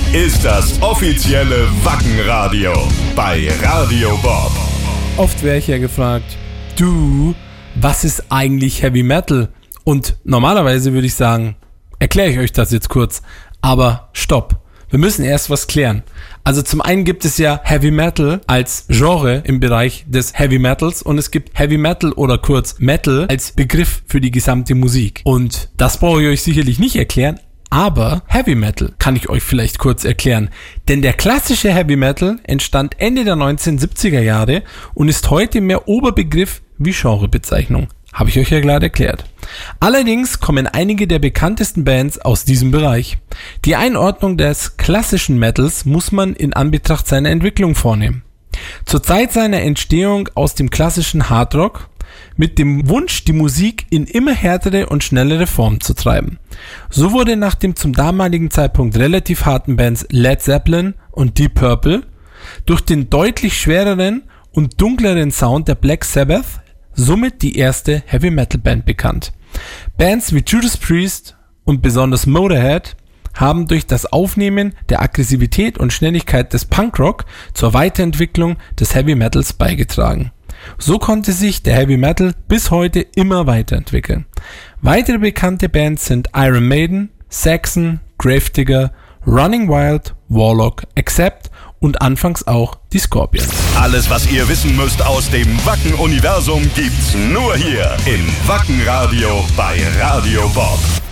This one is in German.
ist das offizielle Wacken-Radio bei Radio Bob. Oft wäre ich ja gefragt, du, was ist eigentlich Heavy Metal? Und normalerweise würde ich sagen, erkläre ich euch das jetzt kurz, aber stopp. Wir müssen erst was klären. Also zum einen gibt es ja Heavy Metal als Genre im Bereich des Heavy Metals und es gibt Heavy Metal oder kurz Metal als Begriff für die gesamte Musik. Und das brauche ich euch sicherlich nicht erklären, aber Heavy Metal kann ich euch vielleicht kurz erklären. Denn der klassische Heavy Metal entstand Ende der 1970er Jahre und ist heute mehr Oberbegriff wie Genrebezeichnung. Habe ich euch ja klar erklärt. Allerdings kommen einige der bekanntesten Bands aus diesem Bereich. Die Einordnung des klassischen Metals muss man in Anbetracht seiner Entwicklung vornehmen. Zur Zeit seiner Entstehung aus dem klassischen Hardrock mit dem Wunsch, die Musik in immer härtere und schnellere Form zu treiben. So wurde nach dem zum damaligen Zeitpunkt relativ harten Bands Led Zeppelin und Deep Purple durch den deutlich schwereren und dunkleren Sound der Black Sabbath somit die erste Heavy Metal Band bekannt. Bands wie Judas Priest und besonders Motorhead haben durch das Aufnehmen der Aggressivität und Schnelligkeit des Punkrock zur Weiterentwicklung des Heavy Metals beigetragen. So konnte sich der Heavy Metal bis heute immer weiterentwickeln. Weitere bekannte Bands sind Iron Maiden, Saxon, Gravedigger, Running Wild, Warlock, Accept und anfangs auch die Scorpions. Alles, was ihr wissen müsst aus dem Wacken-Universum, gibt's nur hier im Wacken-Radio bei Radio Bob.